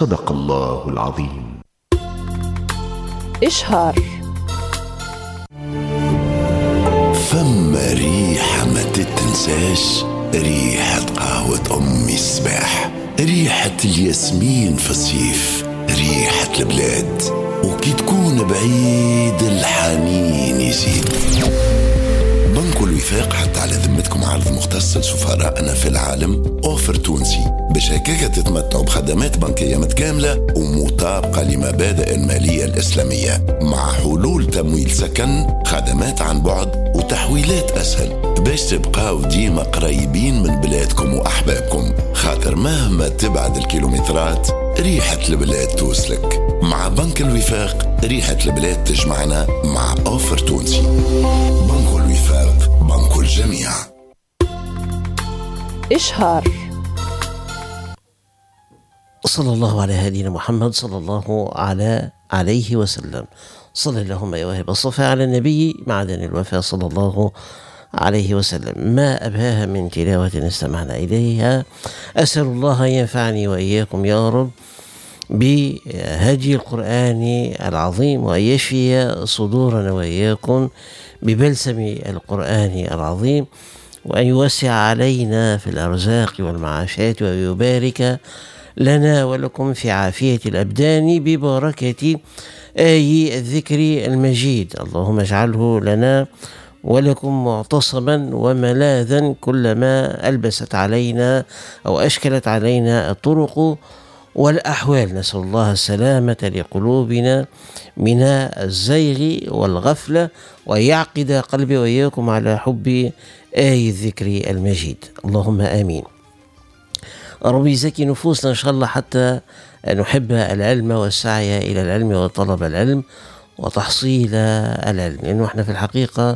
صدق الله العظيم. إشهار. فما ريحة ما تتنساش، ريحة قهوة أمي الصباح، ريحة الياسمين في الصيف، ريحة البلاد، وكي تكون بعيد الحنين يزيد. بنك الوفاق حتى على ذمتكم عرض مختص لسفرائنا في العالم، أوفر تونسي باش هكاك تتمتعوا بخدمات بنكية متكاملة ومطابقة لمبادئ المالية الإسلامية، مع حلول تمويل سكن، خدمات عن بعد وتحويلات أسهل، باش تبقاو ديما قريبين من بلادكم وأحبابكم، خاطر مهما تبعد الكيلومترات ريحة البلاد توصلك. مع بنك الوفاق ريحة البلاد تجمعنا مع أوفر تونسي. بنك الوفاق، بنك الجميع. إشهار. صلى الله على هدينا محمد صلى الله عليه وسلم. صلى اللهم يا واهب الصفا على النبي معدن الوفاء صلى الله عليه وسلم. ما أبهاها من تلاوة استمعنا إليها. أسأل الله أن ينفعني وإياكم يا رب بهدي القرآن العظيم، وأن يشفي صدورنا وإياكم ببلسم القرآن العظيم، وأن يوسع علينا في الأرزاق والمعاشات، وأن يبارك لنا ولكم في عافية الأبدان ببركة آي الذكر المجيد. اللهم اجعله لنا ولكم معتصما وملاذا كلما ألبست علينا أو أشكلت علينا الطرق والأحوال. نسأل الله السلامة لقلوبنا من الزيغ والغفلة، ويعقد قلبي وإياكم على حب آي الذكر المجيد. اللهم آمين. ربي يزكي نفوسنا إن شاء الله حتى نحب العلم والسعي إلى العلم وطلب العلم وتحصيل العلم، لأنه احنا في الحقيقة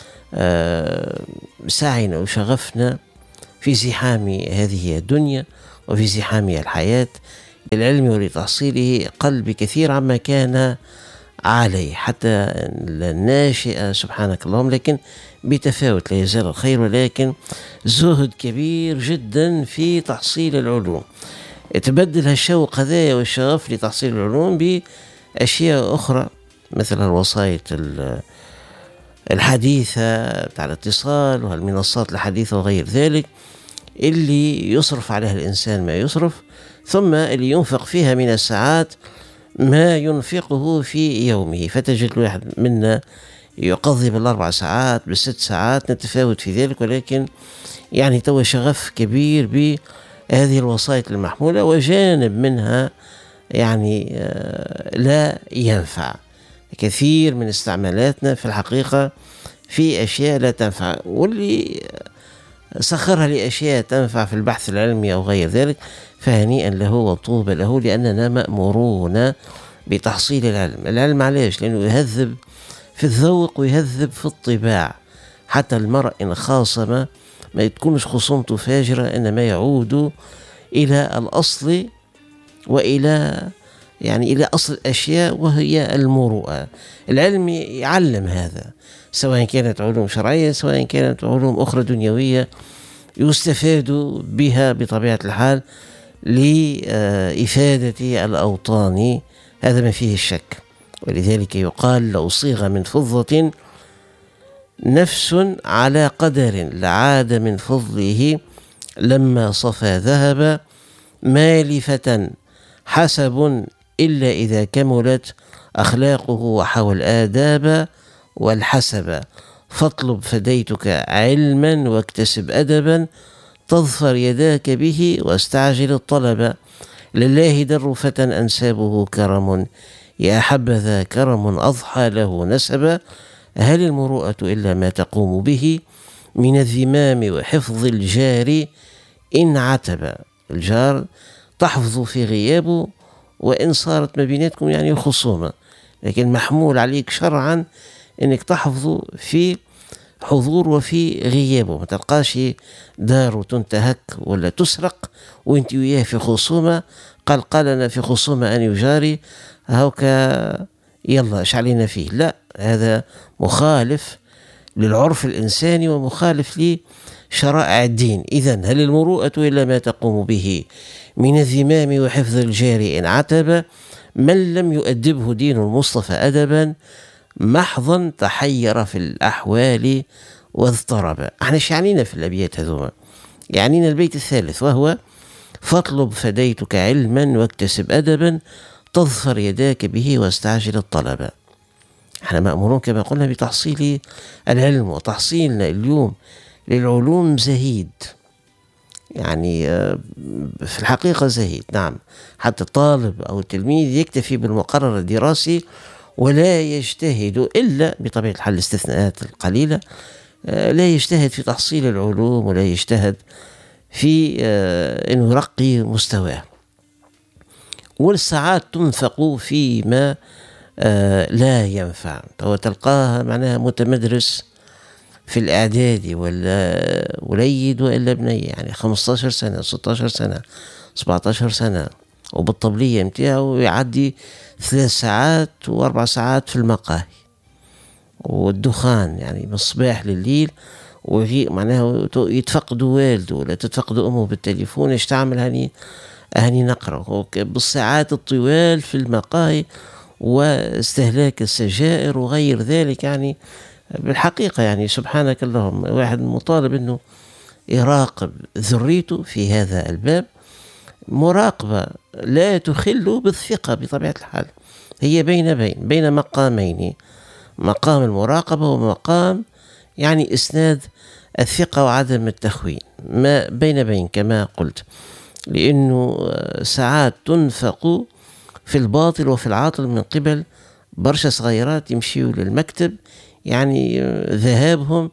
سعينا وشغفنا في زحام هذه الدنيا وفي زحام الحياة للعلم ولتحصيله قل بكثير عما كان عليه، حتى الناشئة سبحانك اللهم، لكن بتفاوت لا يزال الخير، ولكن زهد كبير جدا في تحصيل العلوم. يتبدل الشوق هذا والشغف لتحصيل العلوم بأشياء أخرى، مثل الوسائط الحديثة بتاع الاتصال والمنصات الحديثة وغير ذلك، اللي يصرف عليها الإنسان ما يصرف، ثم اللي ينفق فيها من الساعات ما ينفقه في يومه. فتجد الواحد منا يقضي بالأربع ساعات بالست ساعات، نتفاوت في ذلك، ولكن يعني تو شغف كبير بهذه الوسائط المحمولة، وجانب منها يعني لا ينفع. كثير من استعمالاتنا في الحقيقة في أشياء لا تنفع، واللي سخرها لأشياء تنفع في البحث العلمي أو غير ذلك فهنيئا له وطوبى له، لأننا مأمورون بتحصيل العلم. العلم علاش؟ لأنه يهذب في الذوق ويهذب في الطباع. حتى المرء إن خاصم ما تكونش خصومته فاجرة، إنما يعود إلى الأصل وإلى يعني إلى أصل الأشياء، وهي المروءة. العلم يعلم هذا، سواء كانت علوم شرعية سواء كانت علوم أخرى دنيوية يستفاد بها بطبيعة الحال لإفادة الأوطان، هذا ما فيه الشك. ولذلك يقال لو صيغ من فضة نفس على قدر لعاد من فضله لما صفى ذهب، مالفة حسب إلا إذا كملت أخلاقه وحوى الآداب والحسب، فاطلب فديتك علما واكتسب أدبا، تظفر يداك به واستعجل الطلب، لله در فتى أنسابه كرم، يا حبذا كرم أضحى له نسبا، هل المروءة إلا ما تقوم به من الذمام وحفظ الجار إن عتب. الجار تحفظ في غيابه وإن صارت ما بيناتكم يعني خصومة، لكن محمول عليك شرعا إنك تحفظ في حضور وفي غيابه. ما تلقاش دار تنتهك ولا تسرق وانت وياه في خصومة، قال أنا في خصومة أن يجاري هوكا يلا ايش علينا فيه. لا، هذا مخالف للعرف الإنساني ومخالف شرائع الدين. إذن هل المروءة إلا ما تقوم به من الذمام وحفظ الجار إن عتب، من لم يؤدبه دين المصطفى أدبا محضا تحير في الأحوال واضطرب. احنا شعنينا في الأبيات هذوما، يعنينا البيت الثالث وهو فاطلب فديتك علما واكتسب أدبا تظفر يداك به واستعجل الطلب. احنا مأمورون كما قلنا بتحصيل العلم، وتحصيلنا اليوم للعلوم زهيد، يعني في الحقيقة زهيد. نعم، حتى الطالب أو التلميذ يكتفي بالمقرر الدراسي ولا يجتهد إلا بطبيعة الحال الاستثناءات القليلة، لا يجتهد في تحصيل العلوم ولا يجتهد في أنه يرقي مستواه. والساعات تنفق فيما لا ينفع. تلقاها معناها متمدرس في الإعدادي ولا وليد وإلا بني، يعني 15 سنة 16 سنة 17 سنة، وبالطبلية متاعه يعدي 3 ساعات و4 ساعات في المقاهي والدخان، يعني من الصباح لليل، معناها يتفقد والده ولا تتفقد أمه بالتليفون، ايش تعمل هني نقرأ بالساعات الطوال في المقاهي واستهلاك السجائر وغير ذلك. يعني بالحقيقة يعني سبحانك اللهم، واحد مطالب أنه يراقب ذريته في هذا الباب مراقبة لا تخل بالثقة بطبيعة الحال. هي بين مقامين، مقام المراقبة ومقام يعني إسناد الثقة وعدم التخوين، ما بين كما قلت، لأنه ساعات تنفق في الباطل وفي العاطل من قبل برشا صغيرات يمشيوا للمكتب، يعني ذهابهم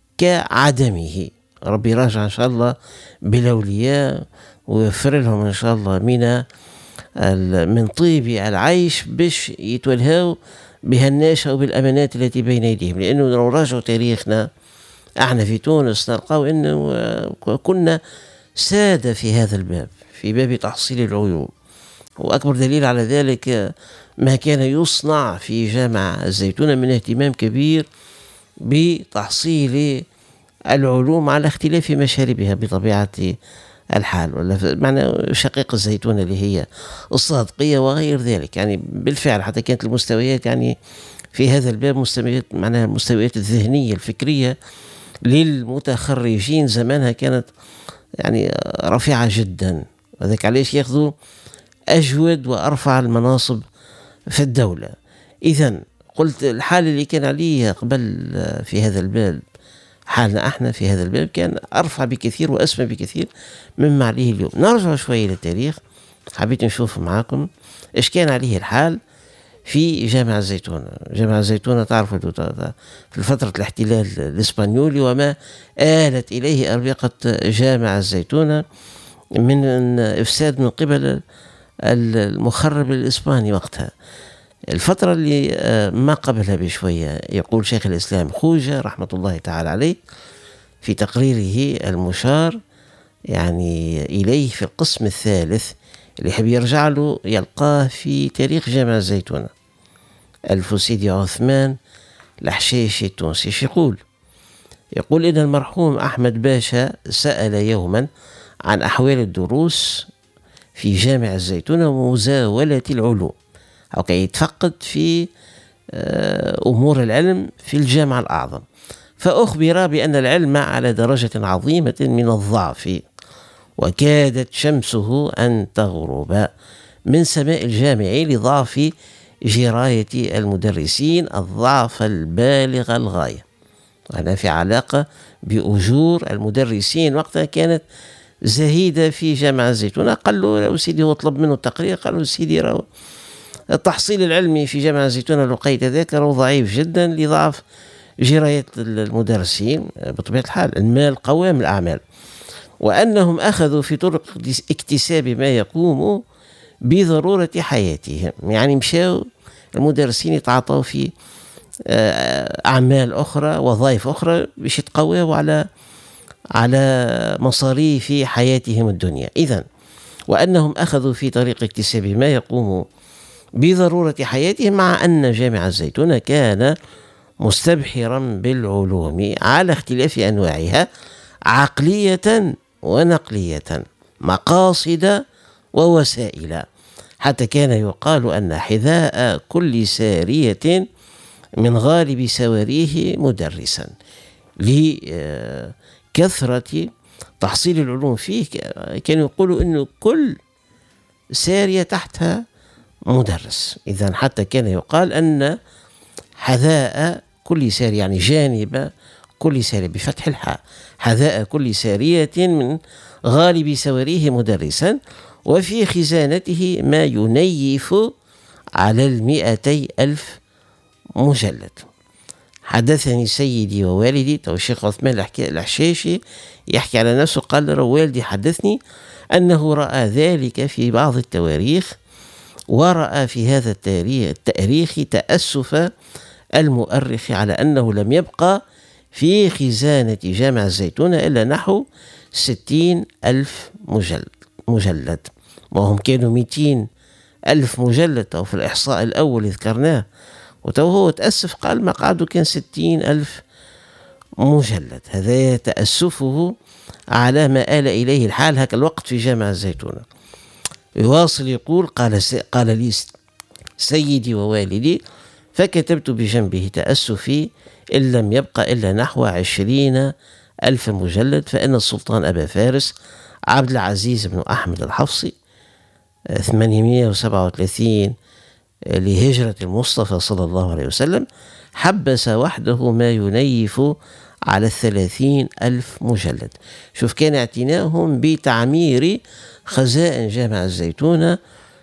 كعدمه. ربي راجع إن شاء الله بالأولياء ويوفر لهم إن شاء الله من طيب العيش باش يتولهوا بهالناشا وبالأمانات التي بين يديهم. لأنه لو راجعوا تاريخنا احنا في تونس نلقاو أنه كنا سادة في هذا الباب، في باب تحصيل العلوم. وأكبر دليل على ذلك ما كان يصنع في جامعة الزيتونة من اهتمام كبير بتحصيل العلوم على اختلاف مشاربها بطبيعة الحال، ولا معنى شقيق الزيتونة اللي هي الصادقية وغير ذلك. يعني بالفعل حتى كانت المستويات يعني في هذا الباب مستويات، معناها المستويات الذهنية الفكرية للمتخرجين زمانها كانت يعني رفيعة جدا، وذلك علاش ياخذوا أجود وأرفع المناصب في الدولة. إذن قلت الحال اللي كان عليه قبل في هذا الباب، حالنا احنا في هذا الباب كان أرفع بكثير وأسمى بكثير مما عليه اليوم. نرجع شوية للتاريخ، حبيت نشوف معاكم إيش كان عليه الحال في جامعة الزيتونة. جامعة الزيتونة تعرفوا في فترة الاحتلال الإسبانيولي وما آلت إليه أربقة جامعة الزيتونة من إفساد من قبل المخرب الإسباني وقتها. الفترة اللي ما قبلها بشوية، يقول شيخ الإسلام خوجة رحمة الله تعالى عليه في تقريره المشار يعني إليه في القسم الثالث اللي يحب يرجع له يلقاه في تاريخ جامعة الزيتونة، الفسيدي عثمان الحشيشي التونسي. يقول إن المرحوم أحمد باشا سأل يوما عن أحوال الدروس في جامع الزيتونة ومزاولة العلوم، أو كي يتفقد في أمور العلم في الجامع الأعظم، فأخبر بأن العلم على درجة عظيمة من الضعف، وكادت شمسه أن تغرب من سماء الجامع لضعف جراية المدرسين الضعف البالغ الغاية. وهذا في علاقة بأجور المدرسين وقتها كانت زهيدة في جامعة الزيتونة. قال له سيدي، هو طلب منه التقرير، قال له سيدي راهو التحصيل العلمي في جامعة الزيتونة لقيت ذاك راهو ضعيف جدا لضعف جراية المدرسين. بطبيعة الحال المال قوام الأعمال، وأنهم أخذوا في طرق اكتساب ما يقوم بضرورة حياتهم. يعني مشاو المدرسين يتعاطوا في أعمال أخرى وظائف أخرى باش يتقووا على مصاريف حياتهم الدنيا. إذن وأنهم أخذوا في طريق اكتساب ما يقوم بضرورة حياتهم، مع أن جامع الزيتونة كان مستبحرا بالعلوم على اختلاف أنواعها عقلية ونقلية، مقاصد ووسائل، حتى كان يقال أن حذاء كل سارية من غالب سواريه مدرسا، لكثرة تحصيل العلوم فيه. كانوا يقولوا أنه كل سارية تحتها مدرس. إذن حتى كان يقال أن حذاء كل سارية، يعني جانب كل سارية بفتح الحاء، حذاء كل سارية من غالب سواريه مدرسا، وفي خزانته ما ينيف على 200,000 مجلد. حدثني سيدي ووالدي، تو الشيخ عثمان الحشاشي يحكي على نفسه، قال والدي حدثني أنه رأى ذلك في بعض التواريخ، ورأى في هذا التاريخ تأسف المؤرخ على أنه لم يبقى في خزانة جامع الزيتونة إلا نحو 60,000 مجلد، وهم كانوا 200,000 مجلد، أو في الإحصاء الأول ذكرناه، وتو هو تأسف قال ما قعدوا كان 60,000 مجلد. هذا تأسفه على ما آل إليه الحال هكا الوقت في جامع الزيتونة. يواصل يقول قال لي سيدي ووالدي فكتبت بجنبه تأسفي إن لم يبقى إلا نحو 20,000 مجلد، فإن السلطان أبا فارس عبد العزيز بن أحمد الحفصي 837 لهجرة المصطفى صلى الله عليه وسلم حبس وحده ما ينيف على 30,000 مجلد. شوف كان اعتناؤهم بتعمير خزائن جامع الزيتونة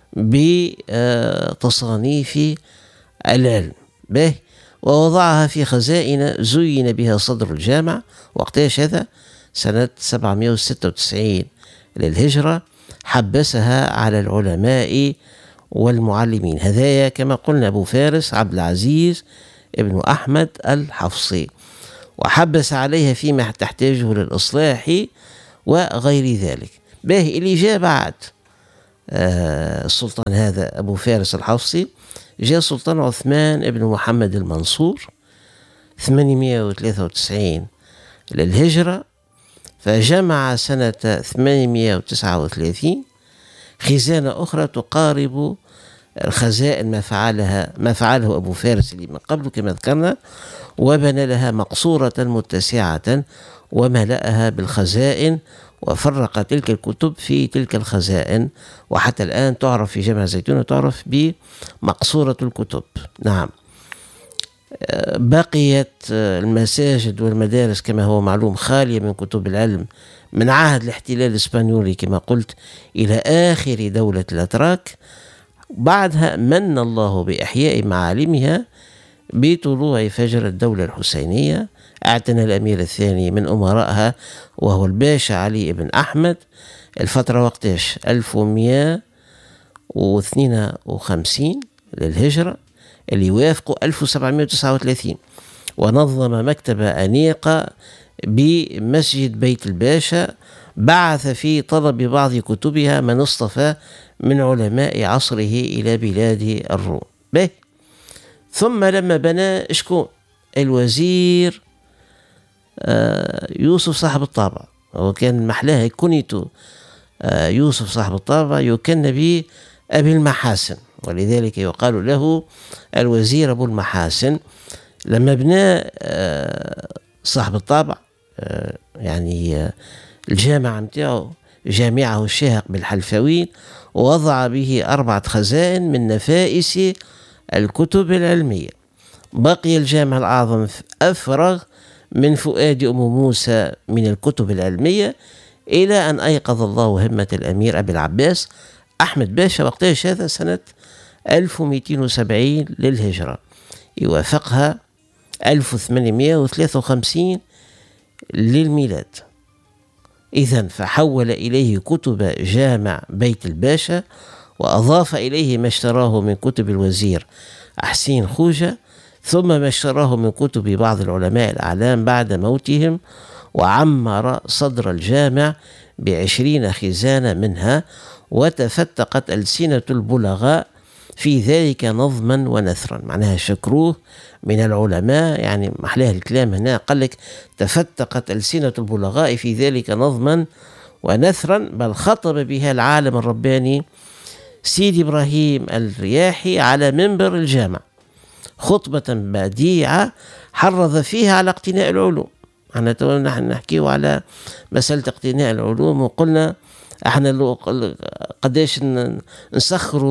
بتصانيف العلم به، ووضعها في خزائن زين بها صدر الجامع. وقتاش هذا؟ سنة 796 للهجرة. حبسها على العلماء والمعلمين. هذايا كما قلنا أبو فارس عبد العزيز ابن أحمد الحفصي، وحبس عليها فيما تحتاجه للإصلاح وغير ذلك. باهي اللي جاء بعد السلطان هذا أبو فارس الحفصي، جاء سلطان عثمان ابن محمد المنصور 893 للهجرة، فجمع سنة 839 خزانة أخرى تقارب الخزائن ما فعله أبو فارس اللي من قبل كما ذكرنا، وبنى لها مقصورة متسعة وملأها بالخزائن، وفرق تلك الكتب في تلك الخزائن، وحتى الآن تعرف في جامع الزيتونة تعرف بمقصورة الكتب. نعم. بقيت المساجد والمدارس كما هو معلوم خالية من كتب العلم من عهد الاحتلال الإسبانيولي كما قلت إلى آخر دولة الأتراك. بعدها من الله بإحياء معالمها بطلوع فجر الدولة الحسينية. اعتنى الأمير الثاني من أمرائها وهو الباشا علي بن أحمد الفترة وقتاش 1152 للهجرة اللي يوافق 1739، ونظم مكتبة أنيقة بمسجد بيت الباشا، بعث في طلب بعض كتبها من اصطفى من علماء عصره إلى بلاد الروم. ثم لما بنى شكون؟ الوزير يوسف صاحب الطابع، هو كان محلاه كنيته يوسف صاحب الطابع، يكن به أبي المحاسن، ولذلك يقال له الوزير أبو المحاسن. لما بنى صاحب الطابع يعني الجامعة متاعه جامعه الشاهق بالحلفاوين، ووضع به 4 خزائن من نفائس الكتب العلمية. بقي الجامع الأعظم أفرغ من فؤاد أم موسى من الكتب العلمية، إلى أن أيقظ الله همة الأمير أبي العباس أحمد باشا وقتاش هذا سنة 1270 للهجرة، يوافقها 1853 للميلاد. إذن فحول إليه كتب جامع بيت الباشا، وأضاف إليه ما اشتراه من كتب الوزير أحسين خوجة، ثم ما اشتراه من كتب بعض العلماء الأعلام بعد موتهم، وعمر صدر الجامع ب20 خزانة منها. وتفتقت ألسنة البلغاء في ذلك نظما ونثرا، معناها شكروه من العلماء، يعني محلها الكلام هنا قال لك تفتقت ألسنة البلغاء في ذلك نظما ونثرا، بل خطب بها العالم الرباني سيدي إبراهيم الرياحي على منبر الجامع خطبة بديعة حرض فيها على اقتناء العلوم. نحن نحكيه على مسألة اقتناء العلوم، وقلنا احنا قديش نسخروا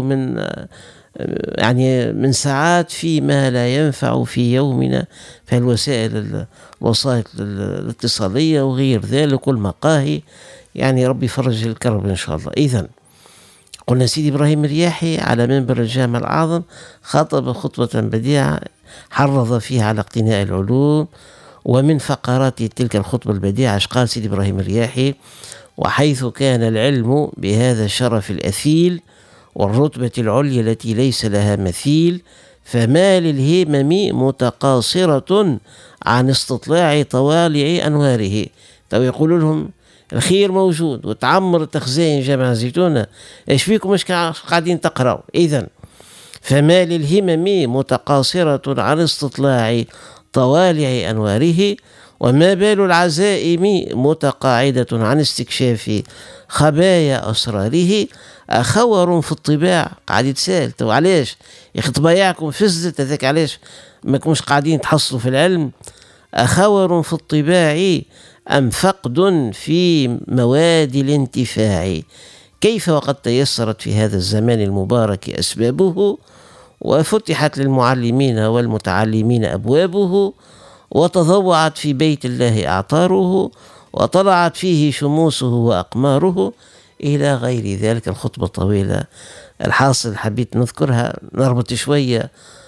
من ساعات فيما لا ينفع في يومنا في الوسائل الاتصالية وغير ذلك والمقاهي، يعني ربي يفرج الكرب إن شاء الله. إذن قلنا سيدي إبراهيم الرياحي على منبر الجامع الأعظم خطب خطبة بديعة حرض فيها على اقتناء العلوم، ومن فقرات تلك الخطبة البديعة قال سيدي إبراهيم الرياحي: وحيث كان العلم بهذا الشرف الأثيل والرتبة العليا التي ليس لها مثيل، فما للهمم متقاصرة عن استطلاع طوالع أنواره. تو يقولوا لهم الخير موجود وتعمر التخزين جامع الزيتونة، ايش فيكم مش قاعدين تقرأوا؟ إذن فما للهمم متقاصرة عن استطلاع طوالع أنواره، وما بال العزائم متقاعدة عن استكشاف خبايا أسراره. أخور في الطباع، قاعد يتسأل تو علاش يا أخي طبايعكم فزت هذاك، علاش ماكمش قاعدين تحصلوا في العلم؟ أخور في الطباع أم فقد في مواد الانتفاع، كيف وقد تيسرت في هذا الزمان المبارك أسبابه، وفتحت للمعلمين والمتعلمين أبوابه، وتضوعت في بيت الله أعطاره، وطلعت فيه شموسه وأقماره، إلى غير ذلك. الخطبة طويلة، الحاصل حبيت نذكرها نربط شوية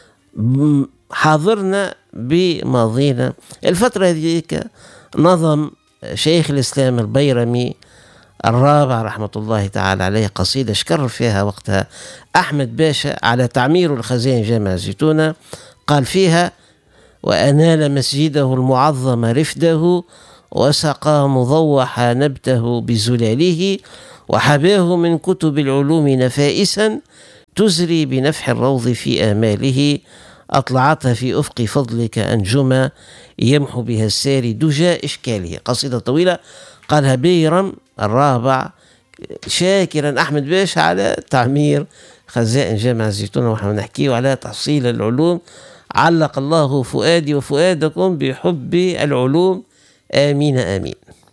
حاضرنا بماضينا. الفترة هذيك نظم شيخ الإسلام البيرمي الرابع رحمة الله تعالى عليه قصيدة شكر فيها وقتها أحمد باشا على تعمير الخزائن جامع الزيتونة. قال فيها: وأنال مسجده المعظم رفده، وسقى مضوح نبته بزلاله، وحباه من كتب العلوم نفائسا تزري بنفح الروض في آماله، أطلعتها في أفق فضلك أنجما يمحو بها الساري دجى إشكاله. قصيدة طويلة قالها بيرم الرابع شاكرا أحمد باشا على تعمير خزائن جامع الزيتونة، ونحن نحكيه على تحصيل العلوم. علق الله فؤادي وفؤادكم بحب العلوم، آمين آمين.